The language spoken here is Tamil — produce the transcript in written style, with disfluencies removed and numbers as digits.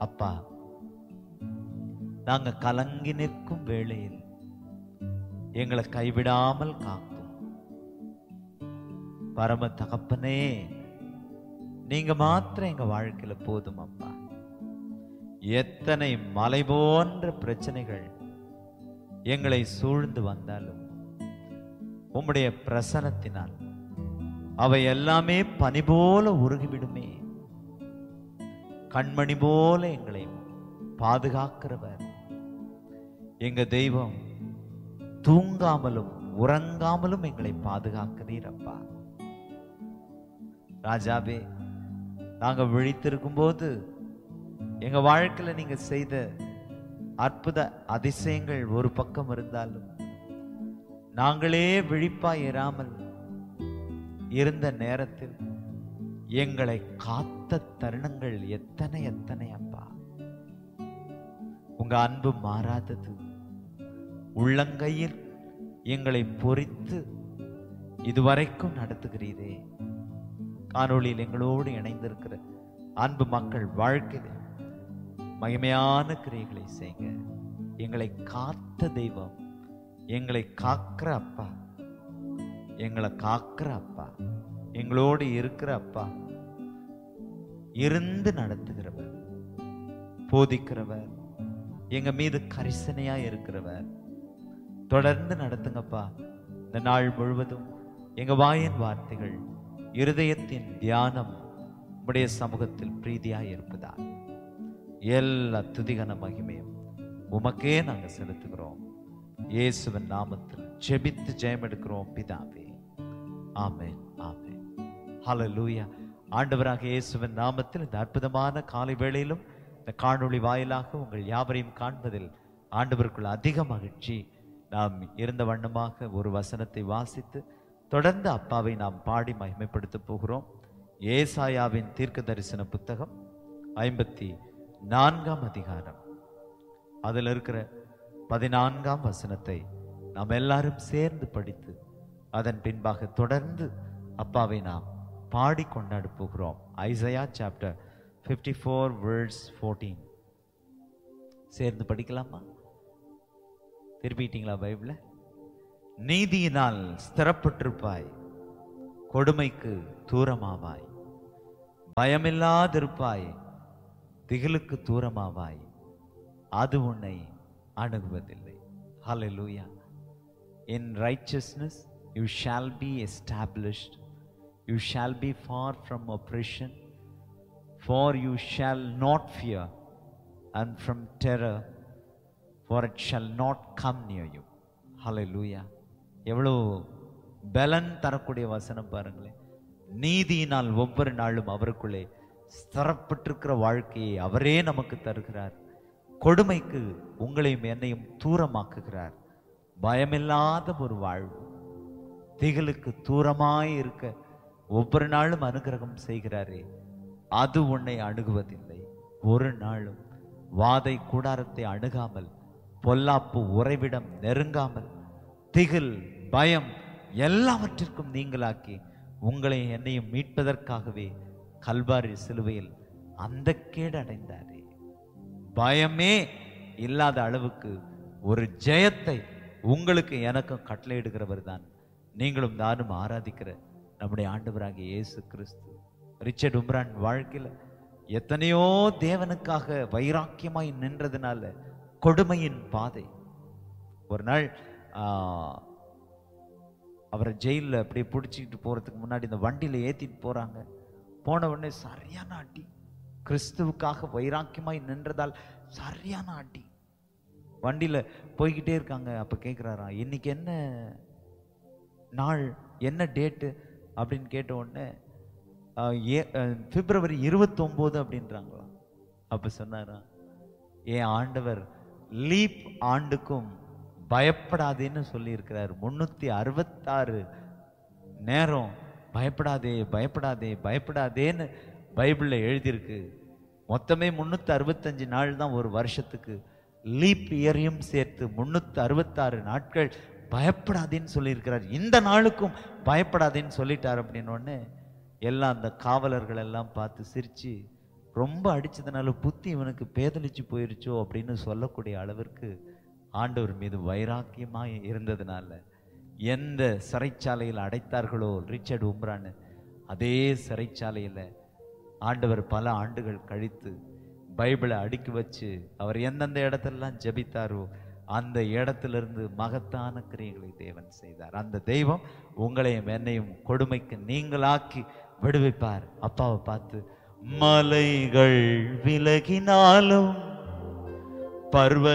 அப்பா, நாங்க கலங்கி நிற்கும் வேளையில் எங்களை கைவிடாமல் காக்கும் பரம தகப்பனே, நீங்க மாத்திரம் எங்க வாழ்க்கையில போதும் அப்பா. எத்தனை மலை போன்ற பிரச்சனைகள் எங்களை சூழ்ந்து வந்தாலும் உம்முடைய பிரசன்னத்தினால் அவை எல்லாமே பனி போல உருகிவிடுமே. கண்மணி போல எங்களை பாதுகாக்கிறவர் எங்க தெய்வம். தூங்காமலும் உறங்காமலும் எங்களை பாதுகாக்கிறீர் அப்பா. ராஜாவே, நாங்க விழித்திருக்கும் போது எங்க வாழ்க்கையில நீங்க செய்த அற்புத அதிசயங்கள் ஒரு பக்கம் இருந்தாலும், நாங்களே விழிப்பாய் இராமல் இருந்த நேரத்தில் எங்களை காத்த தருணங்கள் எத்தனை எத்தனை அப்பா. உங்க அன்பு மாறாதது. உள்ளங்கையில் எங்களை பொறித்து இதுவரைக்கும் நடத்துகிறீரே. காணொளியில் எங்களோடு இணைந்திருக்கிற அன்பு மக்கள் வாழ்க்கையில் மகிமையான கிரியைகளை செய்யுங்க. எங்களை காத்த தெய்வம், எங்களை காக்கிற அப்பா, எங்களை காக்கிற அப்பா, எங்களோடு இருக்கிற அப்பா, இருந்து நடத்துகிறவர், போதிக்கிறவர், எங்க மீது கரிசனையா இருக்கிறவர். தொடர்ந்து நடத்துங்கப்பா. இந்த நாள் முழுவதும் எங்க வாயின் வார்த்தைகள், இருதயத்தின் தியானம் உம்முடைய சமூகத்தில் பிரீதியாய் இருப்பதா எல்லா துதிகன மகிமையும் உமக்கே நாங்க செலுத்துகிறோம். இயேசுவின் நாமத்தில் ஜெபித்து ஜெயம் எடுக்கிறோம் பிதாவே. ஆமென், ஆமென். ஹல்லேலூயா. ஆண்டவராக இயேசுவின் நாமத்தில் இந்த அற்புதமான காலை வேளையிலும் இந்த காணொளி வாயிலாக உங்கள் யாவரையும் காண்பதில் ஆண்டவருக்குள் அதிக மகிழ்ச்சி. நாம் இருந்த வண்ணமாக ஒரு வசனத்தை வாசித்து தொடர்ந்து அப்பாவை நாம் பாடி மகிமைப்படுத்த போகிறோம். ஏசாயாவின் தீர்க்க தரிசன புத்தகம் 54ஆம் அதிகாரம், அதில் இருக்கிற 14ஆம் வசனத்தை நாம் எல்லாரும் சேர்ந்து படித்து அதன் பின்பாக தொடர்ந்து அப்பாவை நாம் பாடி கொண்டாட போகிறோம். ஐசையா சாப்டர் 54 verse 14 சேர்ந்து படிக்கலாமா? திருப்பிட்டீங்களா பைபிள? நீதியினால் ஸ்திரப்பட்டிருப்பாய், கொடுமைக்கு தூரமாவாய், பயமில்லாதிருப்பாய், திகிலுக்கு தூரமாவாய், அது உன்னை அணுகுவதில்லை. ஹல்லேலூயா. In righteousness you shall be established, you shall be far from oppression, for you shall not fear, and from terror, for it shall not come near you. Hallelujah. எவ்வளோ பலன் தரக்கூடிய வசனம் பாருங்களேன். நீதியினால் ஒவ்வொரு நாளும் அவருக்குள்ளே ஸ்திரப்பட்டிருக்கிற வாழ்க்கையை அவரே நமக்கு தருகிறார். கொடுமைக்கு உங்களையும் என்னையும் தூரமாக்குகிறார். பயமில்லாத ஒரு வாழ்வு, திகிலுக்கு தூரமாய் இருக்க ஒவ்வொரு நாளும் அனுகிரகம் செய்கிறாரே, அது உன்னை அணுகுவதில்லை. ஒரு நாளும் வாதை கூடாரத்தை அணுகாமல், பொல்லாப்பு உறைவிடம் நெருங்காமல், திகில் பயம் எல்லாவற்றிற்கும் நீங்களாக்கி உங்களை என்னையும் மீட்பதற்காகவே கல்வாரி சிலுவையில் அந்த கேடு அடைந்தாரே. பயமே இல்லாத அளவுக்கு ஒரு ஜெயத்தை உங்களுக்கு எனக்கும் கட்டளையிடுகிறவர் தான் நீங்களும் நானும் ஆராதிக்கிற நம்முடைய ஆண்டவராகிய இயேசு கிறிஸ்து. ரிச்சர்ட் உம்ரான் வாழ்க்கையில எத்தனையோ தேவனுக்காக வைராக்கியமாய் நின்றதுனால கொடுமையின் பாதை. ஒரு நாள் அவரை ஜெயிலில் அப்படியே பிடிச்சிக்கிட்டு போறதுக்கு முன்னாடி இந்த வண்டியில ஏத்திட்டு போறாங்க. போன உடனே சரியான அடி. கிறிஸ்துவுக்காக வைராக்கியமாய் நின்றதால் சரியான அடி. வண்டியில போய்கிட்டே இருக்காங்க. அப்ப கேட்கிறாராம், இன்னைக்கு என்ன நாள், என்ன டேட்டு அப்படின்னு கேட்ட உடனே பிப்ரவரி 29 அப்படின்றாங்களாம். அப்ப சொன்னாராம், என் ஆண்டவர் லீப் ஆண்டுக்கும் பயப்படாதேன்னு சொல்லி இருக்கிறார். 366 நேரம் பயப்படாதே பயப்படாதே பயப்படாதேன்னு பைபிள்ல எழுதியிருக்கு. மொத்தமே 365 நாள் தான் ஒரு வருஷத்துக்கு. லீப் இயரையும் சேர்த்து 366 நாட்கள் பயப்படாதேன்னு சொல்லியிருக்கிறார். இந்த நாளுக்கும் பயப்படாதேன்னு சொல்லிட்டார். அப்படின்னு எல்லாம் அந்த காவலர்கள் எல்லாம் பார்த்து சிரிச்சு ரொம்ப அடிச்சதுனால புத்தி இவனுக்கு பேதலிச்சு போயிருச்சோ அப்படின்னு சொல்லக்கூடிய அளவிற்கு ஆண்டவர் மீது வைராக்கியமா இருந்ததுனால எந்த சிறைச்சாலையில் அடைத்தார்களோ ரிச்சர்ட் உம்ரான்னு, அதே சிறைச்சாலையில ஆண்டவர் பல ஆண்டுகள் கழித்து பைபிளை அடுக்கி வச்சு அவர் எந்தெந்த இடத்துலலாம் ஜெபித்தாரோ அந்த இடத்திலிருந்து மகத்தான கிரியைகளை தேவன் செய்தார். அந்த தெய்வம் உங்களையும் என்னையும் கொடுமைக்கு நீங்களாக்கி விடுவிப்பார். அப்பாவை பார்த்து, மலைகள் விலகினாலும் பர்வ